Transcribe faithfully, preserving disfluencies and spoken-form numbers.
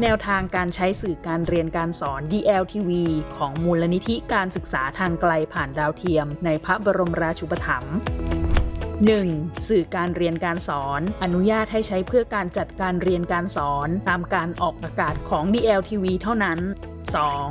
แนวทางการใช้สื่อการเรียนการสอน ดี แอล ที วี ของมูลนิธิการศึกษาทางไกลผ่านดาวเทียมในพระบรมราชูปถัมภ์ หนึ่ง. สื่อการเรียนการสอนอนุญาตให้ใช้เพื่อการจัดการเรียนการสอนตามการออกอากาศของ ดี แอล ที วี เท่านั้น สอง.